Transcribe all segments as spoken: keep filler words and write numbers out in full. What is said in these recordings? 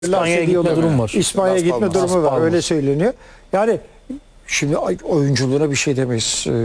İspanya'ya gitme durumu var. İspanya'ya Las gitme Palmas. durumu Las var. Palmas. Öyle söyleniyor. Yani şimdi oyunculuğuna bir şey demeyiz. Ee,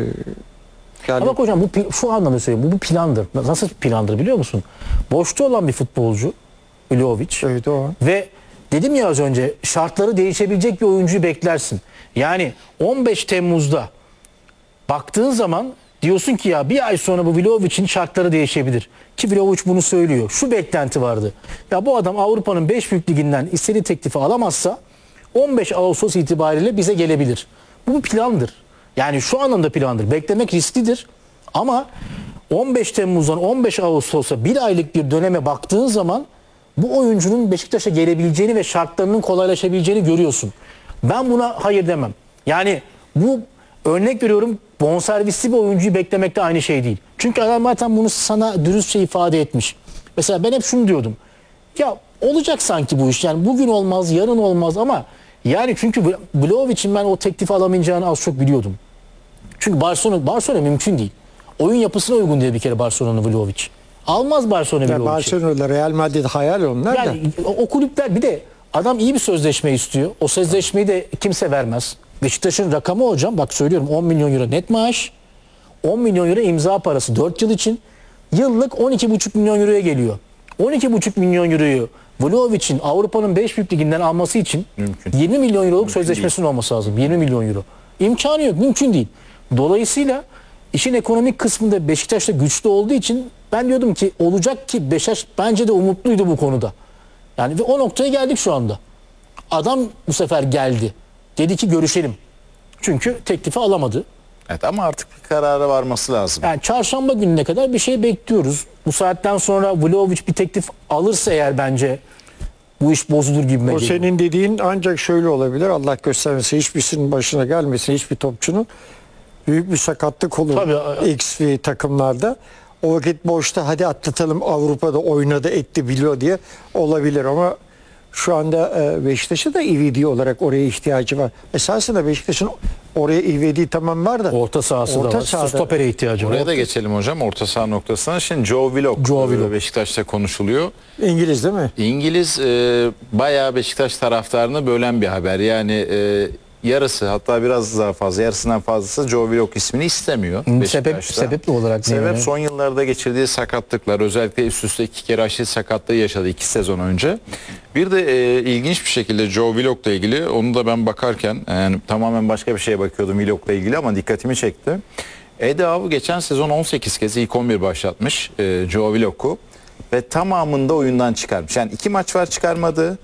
yani Ama bak hocam bu pl- şu anlamda söyleyeyim. Bu bir plandır. Nasıl bir plandır biliyor musun? Boşta olan bir futbolcu Vlahovic evet o. ve dedim ya az önce şartları değişebilecek bir oyuncuyu beklersin. Yani on beş Temmuz'da baktığın zaman diyorsun ki ya bir ay sonra bu Vlahovic'in şartları değişebilir. Ki Vlahovic bunu söylüyor. Şu beklenti vardı. Ya bu adam Avrupa'nın beş büyük liginden istediği teklifi alamazsa on beş Ağustos itibariyle bize gelebilir. Bu bir plandır. Yani şu anlamda plandır. Beklemek risklidir. Ama on beş Temmuz'dan on beş Ağustos'a bir aylık bir döneme baktığın zaman bu oyuncunun Beşiktaş'a gelebileceğini ve şartlarının kolaylaşabileceğini görüyorsun. Ben buna hayır demem. Yani bu örnek veriyorum bonservisli bir oyuncuyu beklemek de aynı şey değil. Çünkü adam zaten bunu sana dürüstçe ifade etmiş. Mesela ben hep şunu diyordum. Ya olacak sanki bu iş. Yani bugün olmaz, yarın olmaz ama yani çünkü Vlahovic'in ben o teklifi alamayacağını az çok biliyordum. Çünkü Barcelona, Barcelona mümkün değil. Oyun yapısına uygun değil bir kere Barcelona'nın Vlahovic. Almaz Barcelona Ya Vlahovic'i. Barcelona'da Real Madrid hayal onlar da. Yani o, o kulüpler bir de adam iyi bir sözleşme istiyor. O sözleşmeyi de kimse vermez. Beşiktaş'ın rakamı hocam bak söylüyorum on milyon euro net maaş. on milyon euro imza parası dört yıl için. Yıllık on iki buçuk milyon euroya geliyor. on iki buçuk milyon euroyu Vlahovic'in Avrupa'nın beş büyük liginden alması için Mümkün. yirmi milyon euroluk Mümkün sözleşmesinin olması lazım. yirmi milyon euro. İmkanı yok. Mümkün değil. Dolayısıyla işin ekonomik kısmında Beşiktaş'ta güçlü olduğu için ben diyordum ki olacak ki Beşiktaş bence de umutluydu bu konuda. Yani ve o noktaya geldik şu anda. Adam bu sefer geldi. Dedi ki görüşelim. Çünkü teklifi alamadı. Evet ama artık bir karara varması lazım. Yani çarşamba gününe kadar bir şey bekliyoruz. Bu saatten sonra Vlahovic bir teklif alırsa eğer bence bu iş bozulur gibi O geliyor. senin dediğin ancak şöyle olabilir. Allah göstermesin hiçbirisinin başına gelmesin hiçbir topçunun. Büyük bir sakatlık olur. Tabii. X V takımlarda. O vakit boşta hadi atlatalım Avrupa'da oynadı etti biliyor diye olabilir ama şu anda e, Beşiktaş'ı da ivedi olarak oraya ihtiyacı var. Esasında Beşiktaş'ın oraya ivedi tamam var da Orta sahası orta da var. sahada- Stopere ihtiyacı var. Oraya da geçelim hocam orta saha noktasına. Şimdi Joe Willock, Joe e, Willock. Beşiktaş'ta konuşuluyor. İngiliz değil mi? İngiliz e, bayağı Beşiktaş taraftarını bölen bir haber. Yani e, yarısı hatta biraz daha fazla yarısından fazlası Joe Willock ismini istemiyor. Sebep, Beşiktaş'ta. sebep ne olarak? Sebep yani? son yıllarda geçirdiği sakatlıklar, özellikle üst üste iki kere aşil sakatlığı yaşadı iki sezon önce. Bir de e, ilginç bir şekilde Joe Willock'la ilgili onu da ben bakarken yani tamamen başka bir şeye bakıyordum Willock'la ilgili ama dikkatimi çekti. Eddie Howe geçen sezon on sekiz kez ilk on bir başlatmış e, Joe Willock'u ve tamamında oyundan çıkarmış. Yani iki maç var çıkarmadığı.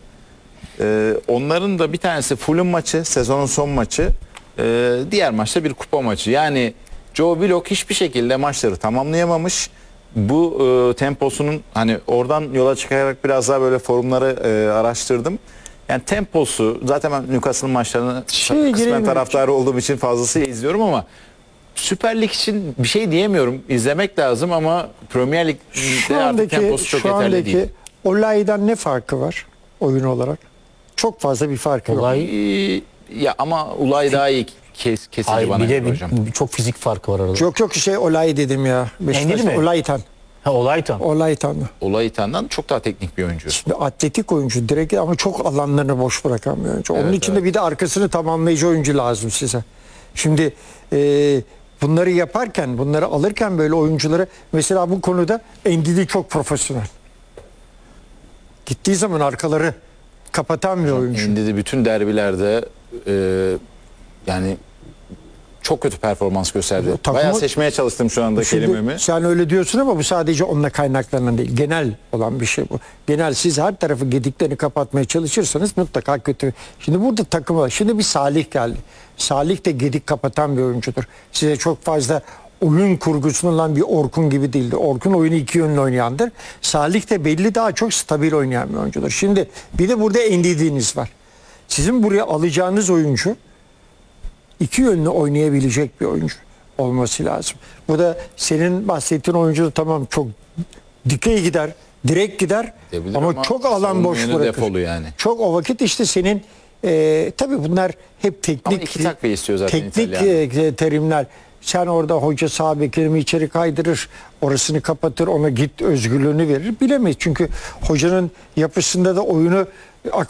Ee, onların da bir tanesi Fulham maçı, sezonun son maçı. Ee, diğer maçta bir kupa maçı. Yani Joe Willock hiçbir şekilde maçları tamamlayamamış. Bu e, temposunun hani oradan yola çıkarak biraz daha böyle forumları e, araştırdım. Yani temposu zaten ben Newcastle'ın maçlarını Şey kısmen giremiyor. taraftarı olduğum için fazlasıyla izliyorum ama Süper Lig için bir şey diyemiyorum. İzlemek lazım ama Premier Lig'de Şu artık andaki, temposu çok şu yeterli andaki değil. olaydan ne farkı var oyun olarak? Çok fazla bir farkı yok. Olay Ee, ya ama Ulay daha iyi kes, kesici Hayır, bana bir de göre bir- hocam. çok fizik farkı var arada. Yok yok şey olay dedim ya. Beşiktaş Endidi mi? Olaytan. Ha, Olaytan. Olaytan. Olay İtan'dan çok daha teknik bir oyuncu. Şimdi atletik oyuncu direkt ama çok alanlarını boş bırakan bir oyuncu. Onun Evet, için de evet. bir de arkasını tamamlayıcı oyuncu lazım size. Şimdi e, bunları yaparken, bunları alırken böyle oyuncuları mesela bu konuda Endidi çok profesyonel. Gittiği zaman arkaları kapatan bir oyuncu. Şimdi de bütün derbilerde e, yani çok kötü performans gösterdi. Takımı- Bayağı seçmeye çalıştım şu anda Şimdi kelimemi. sen öyle diyorsun ama bu sadece onunla kaynaklanan değil. Genel olan bir şey bu. Genel siz her tarafı gediklerini kapatmaya çalışırsanız mutlaka kötü. Şimdi burada takım var. Şimdi bir Salih geldi. Salih de gedik kapatan bir oyuncudur. Size çok fazla oyun kurgusunun olan bir Orkun gibi değildir. Orkun oyunu iki yönlü oynayandır. Salih de belli daha çok stabil oynayan bir oyuncudur. Şimdi bir de burada Endidi'niz var. Sizin buraya alacağınız oyuncu iki yönlü oynayabilecek bir oyuncu olması lazım. Bu da senin bahsettiğin oyuncu da tamam çok dikey gider, direkt gider Gidebilir ama, ama çok alan savunma boş yönü bırakır. defolu yani. Çok o vakit işte senin e, tabii bunlar hep teknik Ama iki takviye istiyor zaten teknik İtalyan. e, terimler. Sen orada hoca sağ beklerimi içeri kaydırır, orasını kapatır, ona git özgürlüğünü verir. Bilemeyiz çünkü hocanın yapısında da oyunu